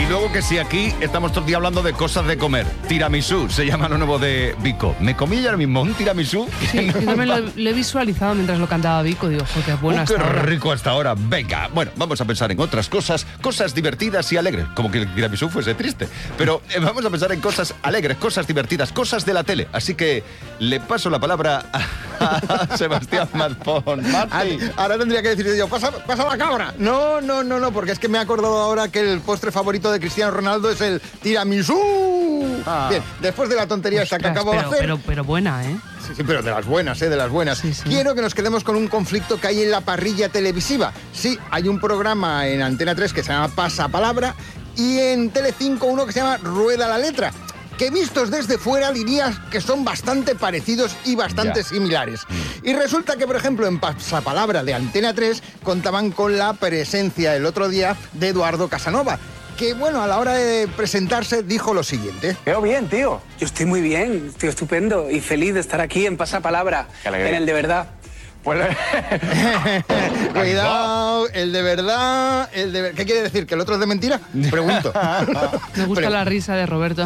Y luego que si aquí estamos todo el día hablando de cosas de comer. Tiramisú, se llama lo nuevo de Vico. ¿Me comí yo ahora mismo un tiramisú? Sí, yo también lo he visualizado mientras lo cantaba Vico. Digo, joder, qué bueno hasta qué ahora. rico hasta ahora. Venga, bueno, vamos a pensar en otras cosas divertidas y alegres. Como que el tiramisú fuese triste. Pero vamos a pensar en cosas alegres, cosas divertidas, cosas de la tele. Así que le paso la palabra a Sebastián Mazpón. Ahora tendría que decir yo, pasa la cabra. No, porque es que me he acordado ahora que el postre favorito de Cristiano Ronaldo es el tiramisú. Bien, después de la tontería esta que acabo de hacer. Pero buena, ¿eh? Sí, pero de las buenas, de las buenas. Sí. Quiero que nos quedemos con un conflicto que hay en la parrilla televisiva. Sí, hay un programa en Antena 3 que se llama Pasapalabra y en Telecinco uno que se llama Rueda la Letra, que vistos desde fuera dirías que son bastante parecidos y bastante similares. Y resulta que, por ejemplo, en Pasapalabra de Antena 3 contaban con la presencia el otro día de Eduardo Casanova, que, bueno, a la hora de presentarse dijo lo siguiente. Veo bien, tío. Yo estoy muy bien, estoy estupendo y feliz de estar aquí en Pasapalabra, en el de verdad. Pues... Cuidado, el de verdad, ¿Qué quiere decir? ¿Que el otro es de mentira? Pregunto. Me gusta la risa de Roberto.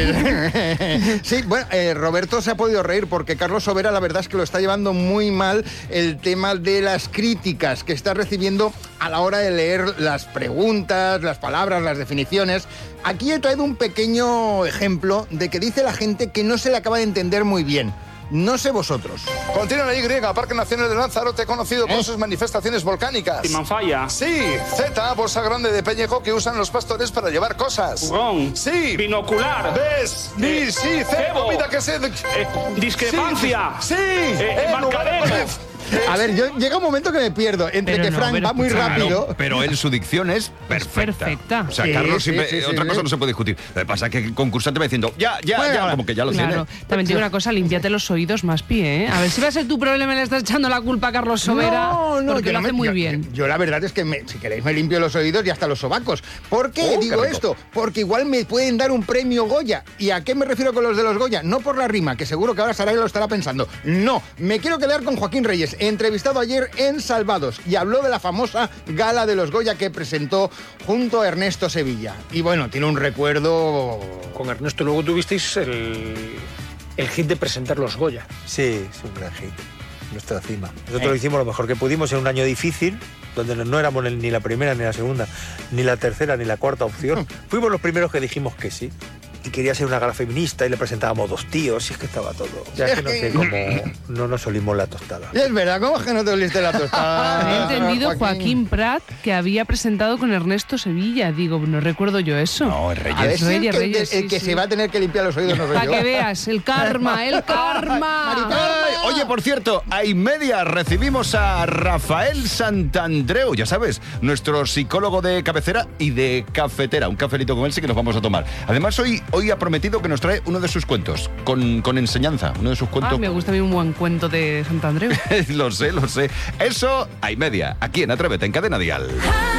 Sí, bueno, Roberto se ha podido reír porque Carlos Sobera la verdad es que lo está llevando muy mal el tema de las críticas que está recibiendo a la hora de leer las preguntas, las palabras, las definiciones. Aquí he traído un pequeño ejemplo de que dice la gente que no se le acaba de entender muy bien. No sé vosotros. Continúa la Y, Parque Nacional de Lanzarote, conocido por sus manifestaciones volcánicas. Timanfaya. Sí. Z, bolsa grande de Peñejo que usan los pastores para llevar cosas. Furgón. Sí. Binocular. ¿Ves? Sí, C, comida que se... Discrepancia. Sí. Embarcadero. A ver, llega un momento que me pierdo entre que Frank va muy rápido. Pero en su dicción es perfecta. O sea, Sí, Carlos sí, siempre... sí, otra cosa no se puede discutir. Lo que pasa es que el concursante va diciendo, ya, como que ya lo Claro. tiene. También digo una cosa, límpiate los oídos más pie, ¿eh? A ver si va a ser tu problema y le estás echando la culpa a Carlos Sobera. No, porque lo hace muy bien. Yo la verdad es que, si queréis, me limpio los oídos y hasta los sobacos. ¿Por qué digo esto? Porque igual me pueden dar un premio Goya. ¿Y a qué me refiero con los de los Goya? No por la rima, que seguro que ahora Saray lo estará pensando. No, me quiero quedar con Joaquín Reyes, entrevistado ayer en Salvados, y habló de la famosa gala de los Goya que presentó junto a Ernesto Sevilla. Y bueno, tiene un recuerdo... Con Ernesto luego tuvisteis el hit de presentar los Goya. Sí, es un gran hit. Nuestra cima. Nosotros lo hicimos lo mejor que pudimos en un año difícil, donde no éramos ni la primera, ni la segunda, ni la tercera, ni la cuarta opción. Fuimos los primeros que dijimos que sí. Y quería ser una gala feminista y le presentábamos 2 tíos, y es que estaba todo. Ya es que no sé cómo no nos olimos la tostada. Es verdad, ¿cómo es que no te oliste la tostada? He entendido Joaquín Prat que había presentado con Ernesto Sevilla. Digo, no recuerdo yo eso. No, es Reyes. A ver si Reyes, el que se va a tener que limpiar los oídos no soy yo. Para que veas, el karma. Ay, oye, por cierto, a y media recibimos a Rafael Santandreu, ya sabes, nuestro psicólogo de cabecera y de cafetera. Un cafelito con él sí que nos vamos a tomar. Además, hoy ha prometido que nos trae uno de sus cuentos, con enseñanza, uno de sus cuentos. Me gusta a mí un buen cuento de Santandreu. Lo sé. Eso a y media, aquí en Atrévete, en Cadena Dial.